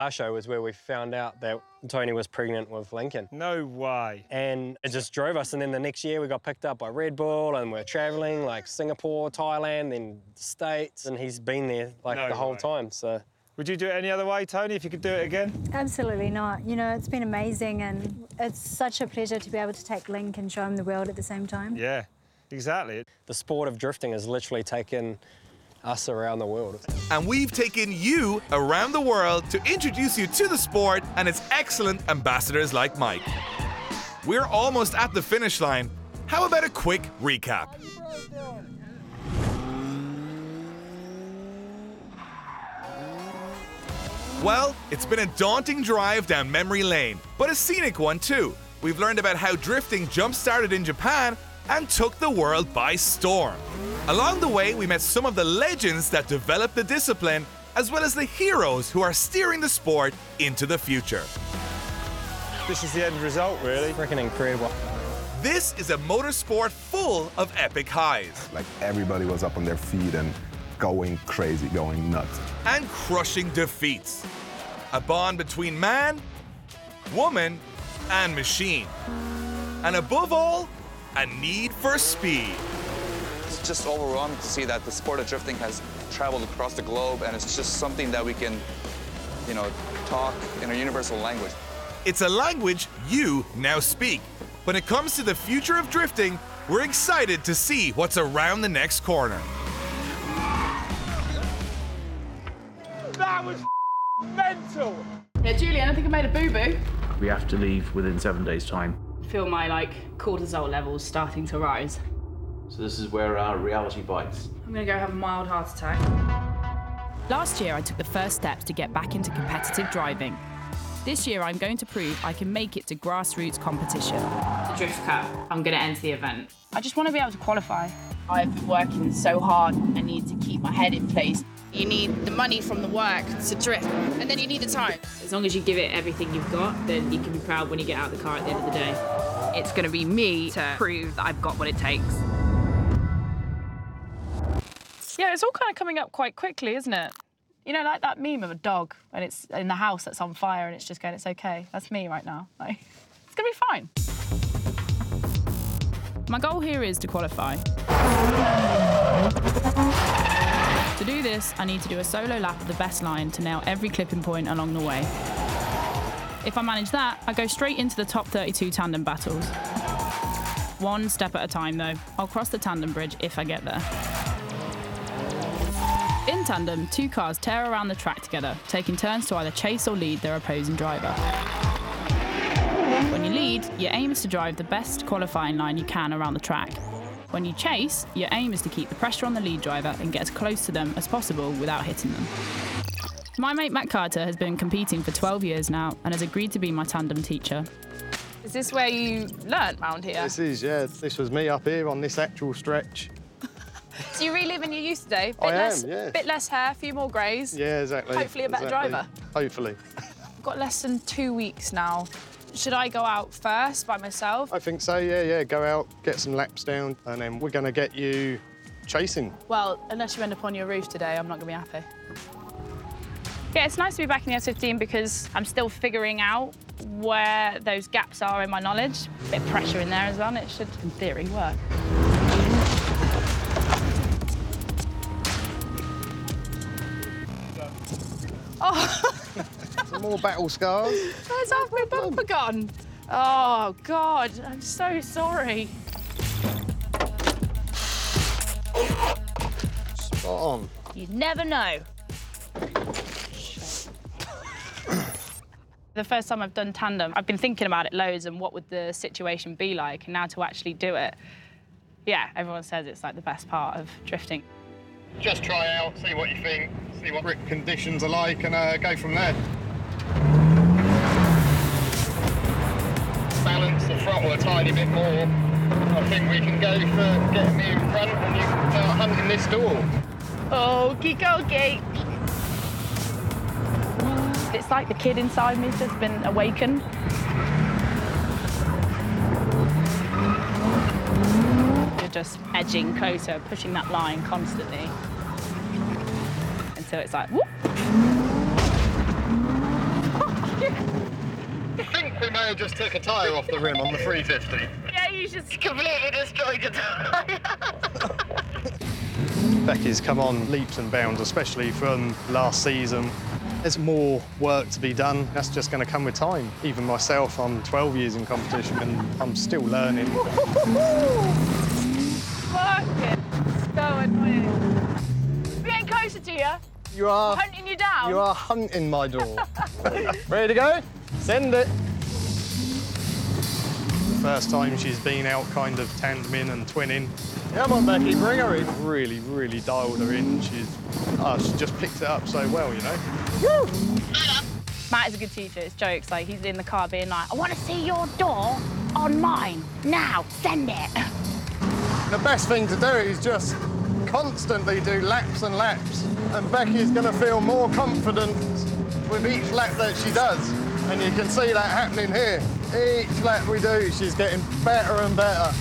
Our show was where we found out that Tony was pregnant with Lincoln. No way. And it just drove us. And then the next year we got picked up by Red Bull and we're traveling like Singapore, Thailand, then the States. And he's been there like the whole time, so. Would you do it any other way, Tony, if you could do it again? Absolutely not. You know, it's been amazing and it's such a pleasure to be able to take Link and show him the world at the same time. Yeah, exactly. The sport of drifting has literally taken us around the world. And we've taken you around the world to introduce you to the sport and its excellent ambassadors like Mike. We're almost at the finish line. How about a quick recap? Well, it's been a daunting drive down memory lane, but a scenic one too. We've learned about how drifting jump-started in Japan and took the world by storm. Along the way, we met some of the legends that developed the discipline, as well as the heroes who are steering the sport into the future. This is the end result, really. Freaking incredible. This is a motorsport full of epic highs. Like everybody was up on their feet and going crazy, going nuts. And crushing defeats. A bond between man, woman, and machine. And above all, a need for speed. It's just overwhelming to see that the sport of drifting has traveled across the globe, and it's just something that we can, you know, talk in a universal language. It's a language you now speak. When it comes to the future of drifting, we're excited to see what's around the next corner. That was mental! Yeah, Julian, I think I made a boo-boo. We have to leave within 7 days' time. Feel my, cortisol levels starting to rise. So this is where our reality bites. I'm gonna go have a mild heart attack. Last year, I took the first steps to get back into competitive driving. This year, I'm going to prove I can make it to grassroots competition. The Drift Cup, I'm gonna enter the event. I just want to be able to qualify. I've been working so hard. I need to keep my head in place. You need the money from the work to drift, and then you need the time. As long as you give it everything you've got, then you can be proud when you get out of the car at the end of the day. It's going to be me to prove that I've got what it takes. Yeah, it's all kind of coming up quite quickly, isn't it? You know, like that meme of a dog and it's in the house that's on fire and it's just going, it's okay. That's me right now. Like, it's going to be fine. My goal here is to qualify. To do this, I need to do a solo lap of the best line to nail every clipping point along the way. If I manage that, I go straight into the top 32 tandem battles. One step at a time, though. I'll cross the tandem bridge if I get there. In tandem, two cars tear around the track together, taking turns to either chase or lead their opposing driver. When you lead, your aim is to drive the best qualifying line you can around the track. When you chase, your aim is to keep the pressure on the lead driver and get as close to them as possible without hitting them. My mate Matt Carter has been competing for 12 years now and has agreed to be my tandem teacher. Is this where you learnt round here? This is, yeah. This was me up here on this actual stretch. So you're reliving your youth today? Yeah. Bit less hair, a few more greys. Yeah, exactly. Hopefully a better driver. Hopefully. I've got less than 2 weeks now. Should I go out first by myself? I think so, yeah. Go out, get some laps down, and then we're going to get you chasing. Well, unless you end up on your roof today, I'm not going to be happy. Yeah, it's nice to be back in the S15 because I'm still figuring out where those gaps are in my knowledge. A bit of pressure in there as well, and it should, in theory, work. Oh! Some more battle scars. Where's half my bumper gone? Oh, God, I'm so sorry. Spot on. You never know. The first time I've done tandem, I've been thinking about it loads and what would the situation be like, and now to actually do it, yeah, everyone says it's like the best part of drifting. Just try out, see what you think, see what grip conditions are like, and go from there. Balance the throttle a tiny bit more. I think we can go for getting me in front and you can start hunting this door. Okie dokie. It's like the kid inside me's just been awakened. You're just edging closer, pushing that line constantly. Until it's like, whoop. I just took a tyre off the rim on the 350. Yeah, you just completely destroyed your tyre. Becky's come on leaps and bounds, especially from last season. There's more work to be done. That's just going to come with time. Even myself, I'm 12 years in competition and I'm still learning. Fuck it. So annoying. We're getting closer to you. You are hunting you down. You are hunting my door. Ready to go? Send it. First time she's been out kind of tandeming and twinning. Come on, Becky, bring her in. Really, really dialed her in. She just picked it up so well, you know. Woo! Matt is a good teacher. It's jokes. Like, he's in the car being like, I want to see your door on mine. Now, send it. The best thing to do is just constantly do laps and laps. And Becky's going to feel more confident with each lap that she does. And you can see that happening here. Each lap we do, she's getting better and better.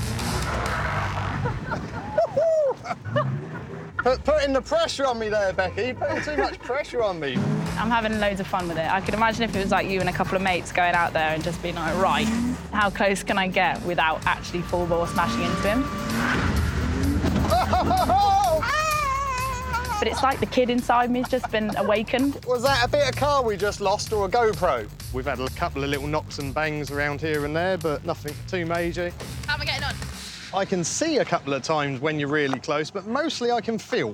Putting the pressure on me there, Becky. You're putting too much pressure on me. I'm having loads of fun with it. I could imagine if it was like you and a couple of mates going out there and just being like, right, how close can I get without actually full bore smashing into him? But it's like the kid inside me has just been awakened. Was that a bit of car we just lost or a GoPro? We've had a couple of little knocks and bangs around here and there, but nothing too major. How am I getting on? I can see a couple of times when you're really close, but mostly I can feel.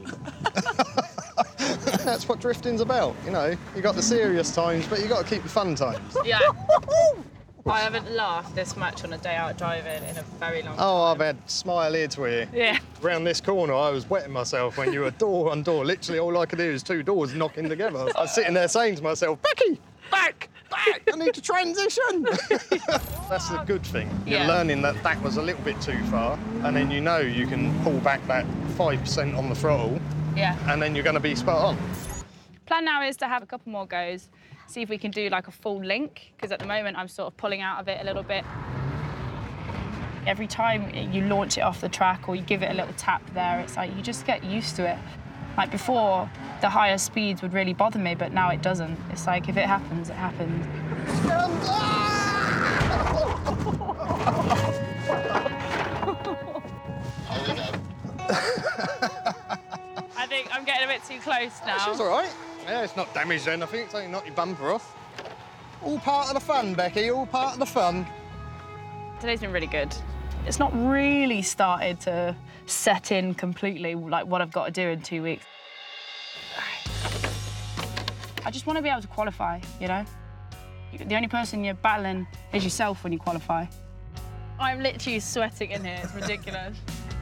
That's what drifting's about, you know. You got the serious times, but you got to keep the fun times. Yeah. I haven't laughed this much on a day out driving in a very long time. Oh, I've had smile ear to ear. Yeah. Around this corner, I was wetting myself when you were door on door. Literally, all I could hear is two doors knocking together. I was sitting there saying to myself, Becky, back! I need to transition. That's a good thing. You're learning that that was a little bit too far, and then you know you can pull back that 5% on the throttle, and then you're going to be spot on. Plan now is to have a couple more goes, see if we can do like a full link, because at the moment I'm sort of pulling out of it a little bit. Every time you launch it off the track or you give it a little tap there, it's like you just get used to it. Like before, the higher speeds would really bother me, but now it doesn't. It's like, if it happens, it happens. I think I'm getting a bit too close now. She's all right. Yeah, it's not damaged or anything. It's only knocked your bumper off. All part of the fun, Becky, all part of the fun. Today's been really good. It's not really started to set in completely, like what I've got to do in 2 weeks. I just want to be able to qualify, you know? The only person you're battling is yourself when you qualify. I'm literally sweating in here, it's ridiculous.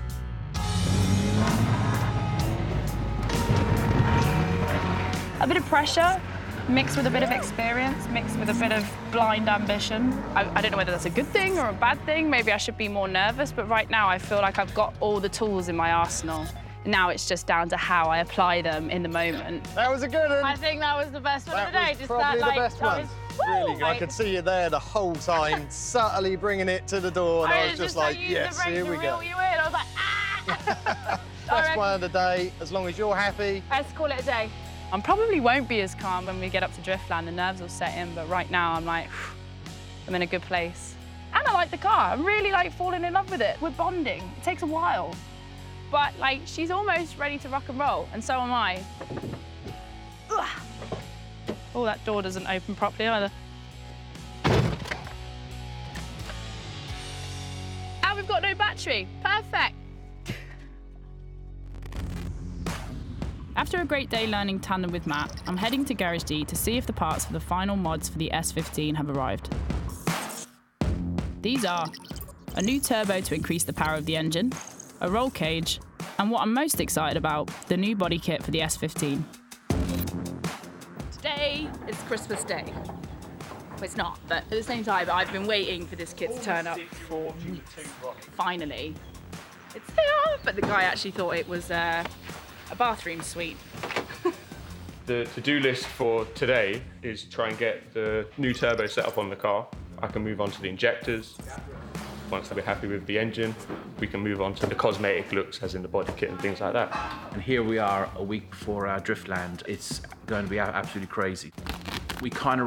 A bit of pressure, mixed with a bit of experience, mixed with a bit of blind ambition. I don't know whether that's a good thing or a bad thing. Maybe I should be more nervous, but right now I feel like I've got all the tools in my arsenal. Now it's just down to how I apply them in the moment. That was a good one. I think that was the best one of the day. That was probably the best one. Really, I could see you there the whole time, subtly bringing it to the door, and I was just like, yes, here we go. You in. I was like, ah! Best one of the day, as long as you're happy. Let's call it a day. I probably won't be as calm when we get up to Driftland. The nerves will set in, but right now I'm like, I'm in a good place. And I like the car. I'm really like falling in love with it. We're bonding. It takes a while. But like, she's almost ready to rock and roll, and so am I. Ugh. Oh, that door doesn't open properly either. And we've got no battery. Perfect. After a great day learning tandem with Matt, I'm heading to Garage D to see if the parts for the final mods for the S15 have arrived. These are a new turbo to increase the power of the engine, a roll cage, and what I'm most excited about, the new body kit for the S15. Today is Christmas Day. Well, it's not, but at the same time, I've been waiting for this kit to turn up for weeks. Finally. It's here, but the guy actually thought it was a bathroom suite. The to-do list for today is try and get the new turbo set up on the car. I can move on to the injectors. Once we're happy with the engine, we can move on to the cosmetic looks, as in the body kit and things like that. And here we are a week before our Driftland. It's going to be absolutely crazy. We kind of